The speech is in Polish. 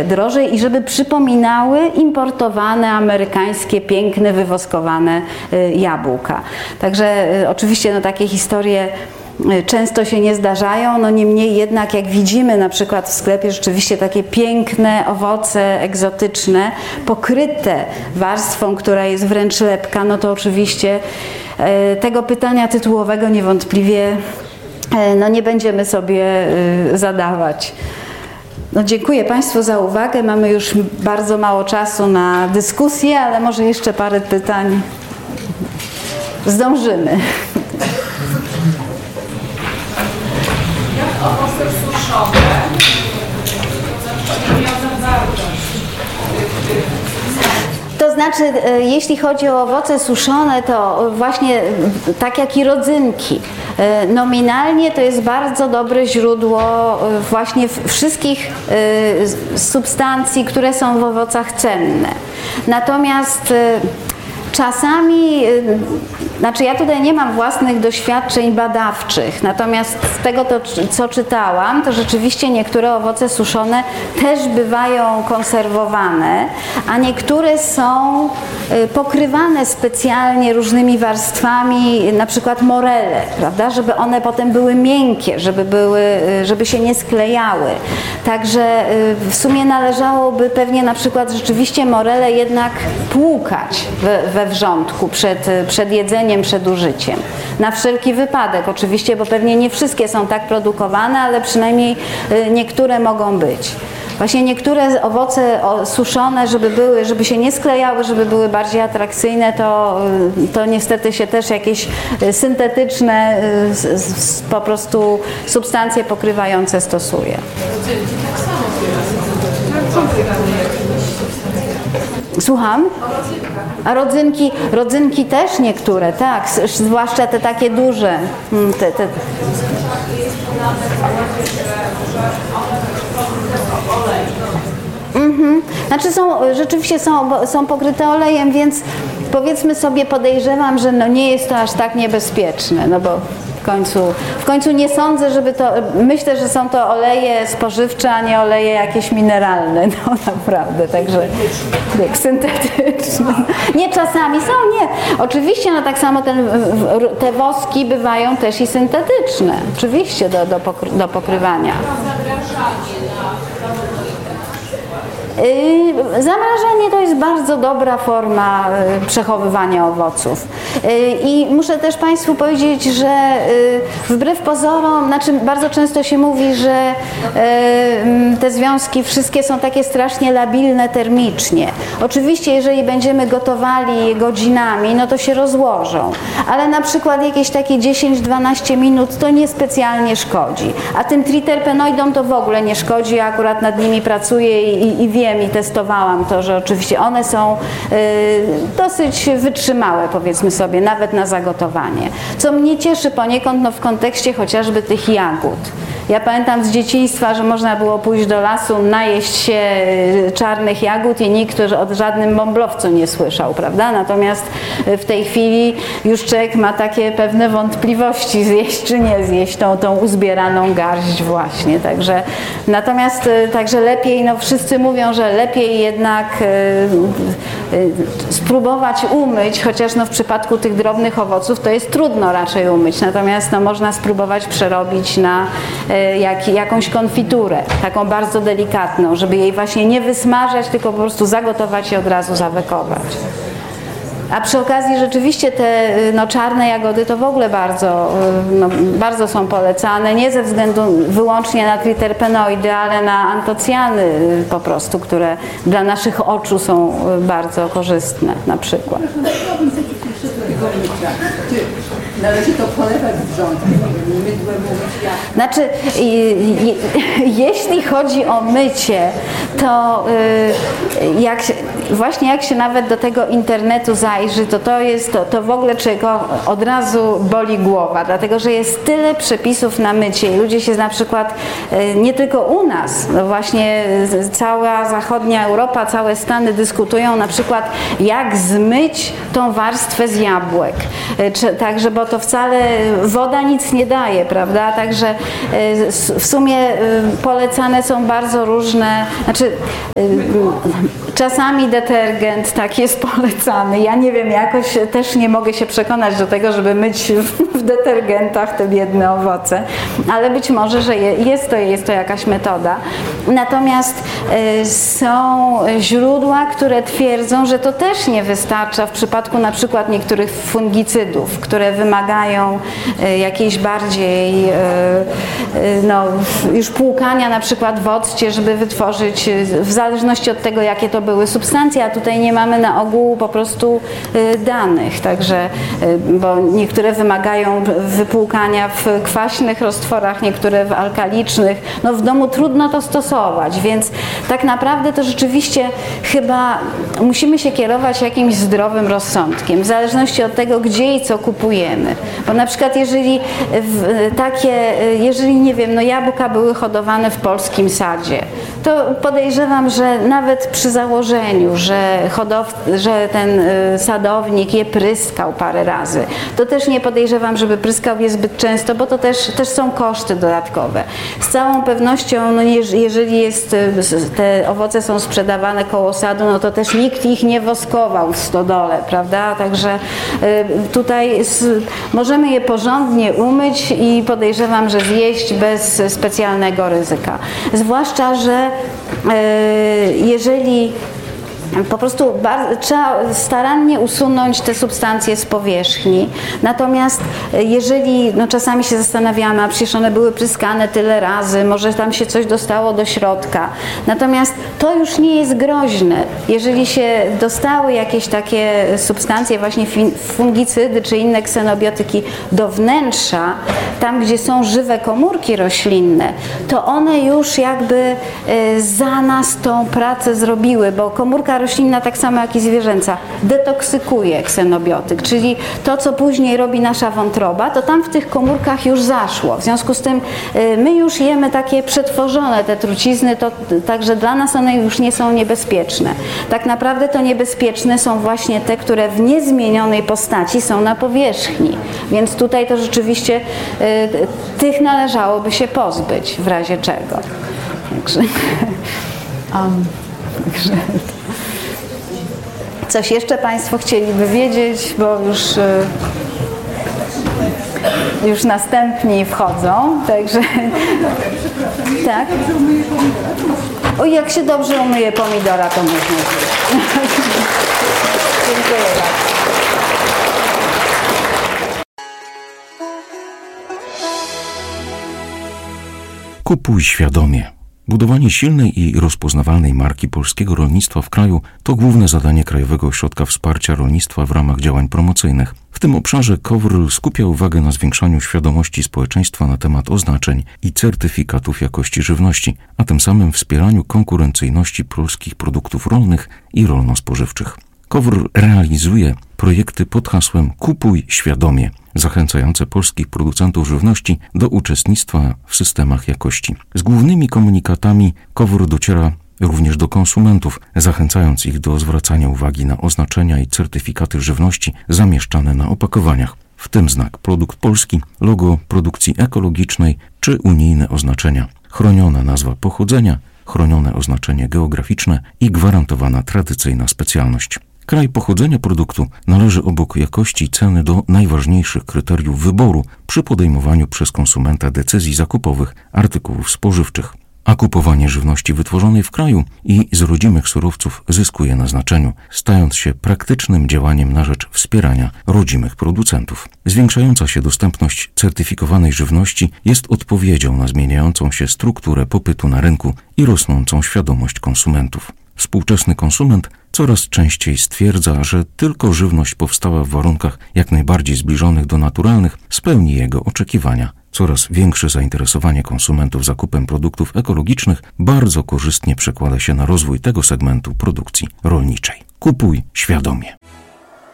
drożej i żeby przypominały importowane, amerykańskie, piękne, wywoskowane jabłka. Także oczywiście no, takie historie często się nie zdarzają, no niemniej jednak jak widzimy na przykład w sklepie rzeczywiście takie piękne owoce egzotyczne, pokryte warstwą, która jest wręcz lepka, no to oczywiście tego pytania tytułowego niewątpliwie no nie będziemy sobie zadawać. No dziękuję Państwu za uwagę. Mamy już bardzo mało czasu na dyskusję, ale może jeszcze parę pytań zdążymy. Jak owoce suszone miał zawartość? To znaczy, jeśli chodzi o owoce suszone, to właśnie tak jak i rodzynki. Nominalnie to jest bardzo dobre źródło właśnie wszystkich substancji, które są w owocach cenne. Natomiast czasami, znaczy ja tutaj nie mam własnych doświadczeń badawczych, natomiast z tego, co czytałam, to rzeczywiście niektóre owoce suszone też bywają konserwowane, a niektóre są pokrywane specjalnie różnymi warstwami, na przykład morele, prawda, żeby one potem były miękkie, żeby się nie sklejały. Także w sumie należałoby pewnie na przykład rzeczywiście morele jednak płukać we wrzątku przed jedzeniem, przed użyciem. Na wszelki wypadek oczywiście, bo pewnie nie wszystkie są tak produkowane, ale przynajmniej niektóre mogą być. Właśnie niektóre owoce suszone, żeby się nie sklejały, żeby były bardziej atrakcyjne, to niestety się też jakieś syntetyczne po prostu substancje pokrywające stosuje. Słucham? A rodzynki też niektóre, tak, zwłaszcza te takie duże. Znaczy rzeczywiście są pokryte olejem, więc powiedzmy sobie, podejrzewam, że no nie jest to aż tak niebezpieczne, no bo w końcu nie sądzę, myślę, że są to oleje spożywcze, a nie oleje jakieś mineralne, no naprawdę, także syntetyczne. Nie, czasami są, nie. Oczywiście, no tak samo te woski bywają też i syntetyczne, oczywiście do pokrywania. Zamrażanie to jest bardzo dobra forma przechowywania owoców. I muszę też Państwu powiedzieć, że wbrew pozorom, znaczy bardzo często się mówi, że te związki wszystkie są takie strasznie labilne termicznie. Oczywiście, jeżeli będziemy gotowali godzinami, no to się rozłożą, ale na przykład jakieś takie 10-12 minut to niespecjalnie szkodzi. A tym triterpenoidom to w ogóle nie szkodzi, ja akurat nad nimi pracuję i wiem i testowałam to, że oczywiście one są dosyć wytrzymałe, powiedzmy sobie, nawet na zagotowanie. Co mnie cieszy poniekąd w kontekście chociażby tych jagód. Ja pamiętam z dzieciństwa, że można było pójść do lasu, najeść się czarnych jagód i nikt o żadnym bąblowcu nie słyszał, prawda? Natomiast w tej chwili już człowiek ma takie pewne wątpliwości, zjeść czy nie zjeść tą uzbieraną garść właśnie. Także lepiej, no wszyscy mówią, że lepiej jednak spróbować umyć, chociaż w przypadku tych drobnych owoców to jest trudno raczej umyć, natomiast można spróbować przerobić na jakąś konfiturę, taką bardzo delikatną, żeby jej właśnie nie wysmażać, tylko po prostu zagotować i od razu zawekować. A przy okazji rzeczywiście te czarne jagody to w ogóle bardzo są polecane, nie ze względu wyłącznie na triterpenoidy, ale na antocjany po prostu, które dla naszych oczu są bardzo korzystne na przykład. Należy to polewać wrzątkiem, mydłem umyć jak? Znaczy, jeśli chodzi o mycie, to jak się nawet do tego internetu zajrzy, to w ogóle czego od razu boli głowa, dlatego że jest tyle przepisów na mycie i ludzie się na przykład, nie tylko u nas, no właśnie cała zachodnia Europa, całe Stany dyskutują na przykład jak zmyć tą warstwę z jabłek, także bo bo to wcale woda nic nie daje, prawda? Także w sumie polecane są bardzo różne, znaczy czasami detergent tak jest polecany. Ja nie wiem, jakoś też nie mogę się przekonać do tego, żeby myć w detergentach te biedne owoce, ale być może, że jest to jakaś metoda. Natomiast są źródła, które twierdzą, że to też nie wystarcza w przypadku na przykład niektórych fungicydów, które wymagają jakiejś bardziej już płukania na przykład w occie, żeby wytworzyć, w zależności od tego, jakie to były substancje, a tutaj nie mamy na ogół po prostu danych, także, bo niektóre wymagają wypłukania w kwaśnych roztworach, niektóre w alkalicznych. No w domu trudno to stosować, więc tak naprawdę to rzeczywiście chyba musimy się kierować jakimś zdrowym rozsądkiem, w zależności od tego, gdzie i co kupujemy. Bo na przykład jeżeli nie wiem, jabłka były hodowane w polskim sadzie, to podejrzewam, że nawet przy założeniu, że ten sadownik je pryskał parę razy, to też nie podejrzewam, żeby pryskał je zbyt często, bo to też są koszty dodatkowe. Z całą pewnością, jeżeli te owoce są sprzedawane koło sadu, no to też nikt ich nie woskował w stodole, prawda? Także tutaj możemy je porządnie umyć i podejrzewam, że zjeść bez specjalnego ryzyka. Zwłaszcza, że jeżeli po prostu trzeba starannie usunąć te substancje z powierzchni. Natomiast jeżeli, czasami się zastanawiamy, a przecież one były pryskane tyle razy, może tam się coś dostało do środka. Natomiast to już nie jest groźne. Jeżeli się dostały jakieś takie substancje, właśnie fungicydy czy inne ksenobiotyki do wnętrza, tam gdzie są żywe komórki roślinne, to one już jakby za nas tą pracę zrobiły, bo komórka roślinna, tak samo jak i zwierzęca, detoksykuje ksenobiotyk, czyli to, co później robi nasza wątroba, to tam w tych komórkach już zaszło. W związku z tym my już jemy takie przetworzone te trucizny, także dla nas one już nie są niebezpieczne. Tak naprawdę to niebezpieczne są właśnie te, które w niezmienionej postaci są na powierzchni. Więc tutaj to rzeczywiście tych należałoby się pozbyć w razie czego. Także coś jeszcze Państwo chcieliby wiedzieć, bo już następni wchodzą, także tak. O, jak się dobrze umyje pomidora, to można zjeść. Dziękuję bardzo. Kupuj świadomie. Budowanie silnej i rozpoznawalnej marki polskiego rolnictwa w kraju to główne zadanie Krajowego Ośrodka Wsparcia Rolnictwa w ramach działań promocyjnych. W tym obszarze KOWRL skupia uwagę na zwiększaniu świadomości społeczeństwa na temat oznaczeń i certyfikatów jakości żywności, a tym samym wspieraniu konkurencyjności polskich produktów rolnych i rolno-spożywczych. KOWRL realizuje projekty pod hasłem Kupuj świadomie, zachęcające polskich producentów żywności do uczestnictwa w systemach jakości. Z głównymi komunikatami KOWR dociera również do konsumentów, zachęcając ich do zwracania uwagi na oznaczenia i certyfikaty żywności zamieszczane na opakowaniach, w tym znak produkt polski, logo produkcji ekologicznej czy unijne oznaczenia, chroniona nazwa pochodzenia, chronione oznaczenie geograficzne i gwarantowana tradycyjna specjalność. Kraj pochodzenia produktu należy obok jakości i ceny do najważniejszych kryteriów wyboru przy podejmowaniu przez konsumenta decyzji zakupowych artykułów spożywczych. A kupowanie żywności wytworzonej w kraju i z rodzimych surowców zyskuje na znaczeniu, stając się praktycznym działaniem na rzecz wspierania rodzimych producentów. Zwiększająca się dostępność certyfikowanej żywności jest odpowiedzią na zmieniającą się strukturę popytu na rynku i rosnącą świadomość konsumentów. Współczesny konsument coraz częściej stwierdza, że tylko żywność powstała w warunkach jak najbardziej zbliżonych do naturalnych spełni jego oczekiwania. Coraz większe zainteresowanie konsumentów zakupem produktów ekologicznych bardzo korzystnie przekłada się na rozwój tego segmentu produkcji rolniczej. Kupuj świadomie.